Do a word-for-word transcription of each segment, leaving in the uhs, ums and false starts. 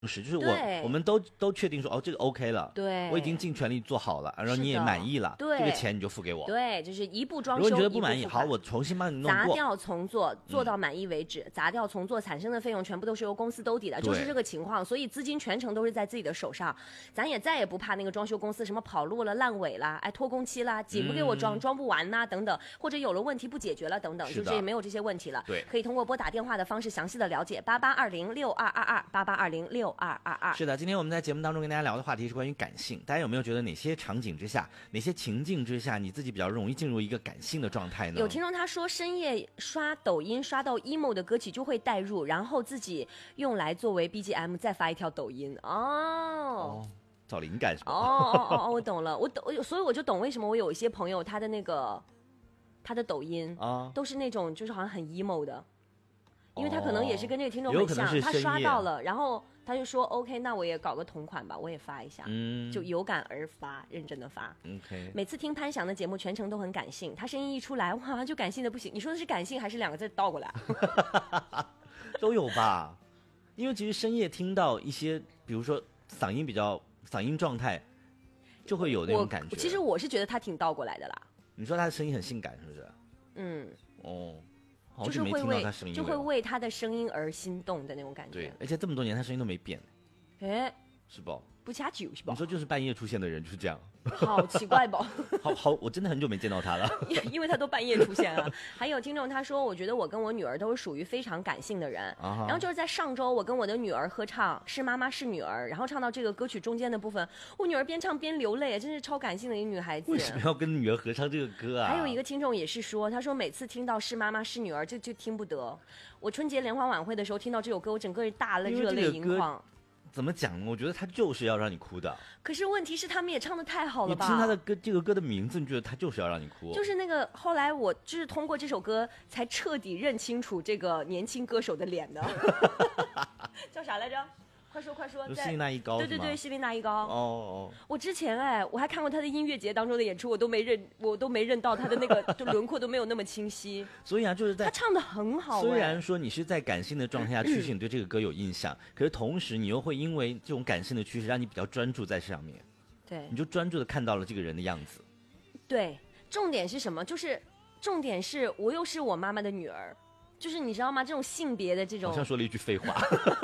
是，就是我我们都都确定说哦，这个 OK 了， 对， 我已经尽全力做好了，然后你也满意了， 对， 这个钱你就付给我， 对，就是一步装修。 如果你觉得不满意，好，我重新帮你弄过， 砸掉重做，做到满意为止，嗯、砸掉重做产生的费用全部都是由公司兜底的，就是这个情况，所以资金全程都是在自己的手上，咱也再也不怕那个装修公司什么跑路了、烂尾了、哎拖工期啦、挤不给我装、嗯、装不完呐、啊、等等，或者有了问题不解决了等等，就这也没有这些问题了。 对， 可以通过拨打电话的方式详细的了解八八二零六二二二八八二零六二二二。 是的，今天我们在节目当中跟大家聊的话题是关于感性，大家有没有觉得哪些场景之下、哪些情境之下，你自己比较容易进入一个感性的状态呢？ 有听众他说，深夜刷抖音刷到 emo 的歌曲就会带入，然后自己用来作为 B G M 再发一条抖音。哦。 哦，找灵感是吧？ 哦哦哦，我懂了，我懂，所以我就懂为什么我有一些朋友他的那个他的抖音啊，都是那种就是好像很 emo 的，因为他可能也是跟这个听众很像，哦、他刷到了，然后他就说 OK， 那我也搞个同款吧，我也发一下，嗯，就有感而发，认真的发。 OK， 每次听潘翔的节目，全程都很感性，他声音一出来，哇，就感性的不行。你说的是感性还是两个字倒过来？ 都有吧，因为其实深夜听到一些，比如说嗓音比较嗓音状态，就会有那种感觉。 其实我是觉得他挺倒过来的啦。 你说他的声音很性感，是不是？ 嗯。 哦。 就是会为就会为他的声音而心动的那种感觉。 对，而且这么多年他声音都没变。 哎， 是不？ 不掐酒是吧？ 你说就是半夜出现的人就是这样。 好奇怪吧？ 好好，我真的很久没见到他了， 因为他都半夜出现了。还有听众他说，我觉得我跟我女儿都是属于非常感性的人。啊、然后就是在上周，我跟我的女儿合唱《是妈妈是女儿》，然后唱到这个歌曲中间的部分，我女儿边唱边流泪，真是超感性的一个女孩子。 为什么要跟女儿合唱这个歌啊？ 还有一个听众也是说，他说每次听到《是妈妈是女儿》就就听不得。我春节联欢晚会的时候听到这首歌，我整个人大了热泪盈眶。 怎么讲？我觉得他就是要让你哭的。 可是问题是他们也唱得太好了吧？ 你听他的歌，这个歌的名字，你觉得他就是要让你哭？ 就是那个后来我就是通过这首歌才彻底认清楚这个年轻歌手的脸的。叫啥来着？快说快说！ 就士林那一高， 对对对，士林那一高。 哦哦。 我之前哎，我还看过他的音乐节当中的演出，我都没认，我都没认到他的那个就轮廓都没有那么清晰。 所以啊，就是在他唱得很好。 虽然说你是在感性的状态下趋势，你对这个歌有印象，可是同时你又会因为这种感性的趋势，让你比较专注在上面。 对。你就专注的看到了这个人的样子。 对，重点是什么？就是重点是我又是我妈妈的女儿。就是你知道吗？这种性别的这种， 好像说了一句废话，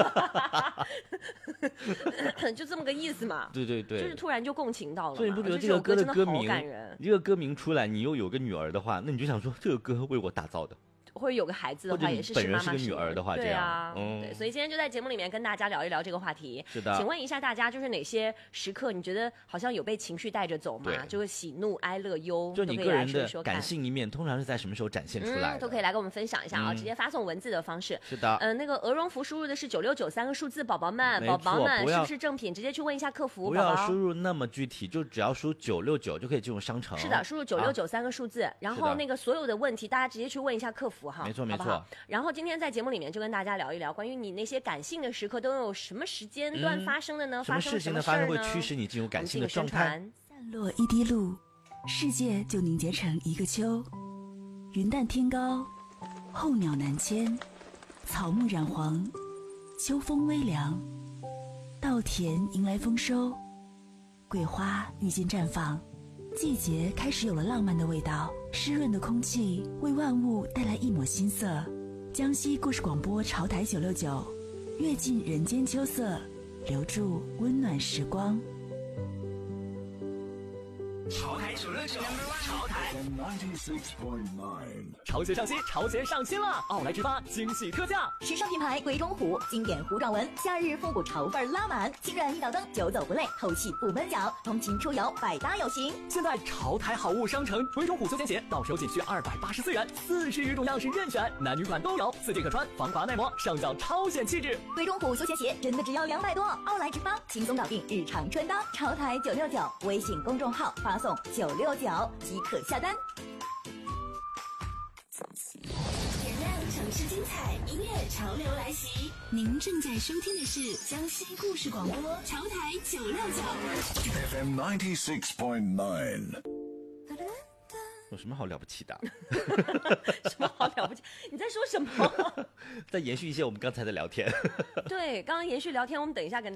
就这么个意思嘛。 对对对， 就是突然就共情到了。 所以你不觉得这个歌的歌名，一个歌名出来，你又有个女儿的话，那你就想说这个歌为我打造的。 或者有个孩子的话，也是本人是个女儿的话，这样。 对啊，嗯，对，所以今天就在节目里面跟大家聊一聊这个话题。 是的。 请问一下大家，就是哪些时刻你觉得好像有被情绪带着走吗？就是喜怒哀乐忧， 就你个人的感性一面，通常是在什么时候展现出来的？ 嗯，都可以来跟我们分享一下啊，直接发送文字的方式。 是的。 嗯，那个鹅绒服输入的是九六九三个数字，宝宝们，宝宝们是不是正品？直接去问一下客服。 不要输入那么具体，就只要输九六九就可以进入商城。 是的，输入九六九三个数字，然后那个所有的问题大家直接去问一下客服哈。 没错没错。 然后今天在节目里面就跟大家聊一聊关于你那些感性的时刻都有什么时间段发生的呢？ 嗯、什么事情的发生会驱使你进入感性的状态？ 散落一滴露，世界就凝结成一个秋。云淡天高，候鸟南迁，草木染黄，秋风微凉，稻田迎来丰收，桂花遇见绽放，季节开始有了浪漫的味道。湿润的空气为万物带来一抹新色。江西故事广播潮台九六九，阅尽人间秋色，留住温暖时光。 潮台九六九，潮台潮鞋上新，潮鞋上新了！奥莱之发惊喜特价， 时尚品牌鬼冢虎，经典糊状纹，夏日复古潮范拉满，轻软一脚蹬，久走不累，透气不闷脚，通勤出游百搭有型。 现在潮台好物商城鬼冢虎休闲鞋，到手仅需二百八十四元，四十余种样式任选，男女款都有，四季可穿，防滑耐磨，上脚超显气质。 鬼冢虎休闲鞋真的只要两百多，奥莱之发轻松搞定日常穿搭。潮台九六九微信公众号发送九六九即可下单。 点亮城市精彩，音乐潮流来袭。您正在收听的是江西故事广播潮台九六九 F M ninety six point nine。 有什么好了不起的？ 什么好了不起？你在说什么？ 在延续一些我们刚才的聊天。 对，刚刚延续聊天，我们等一下跟。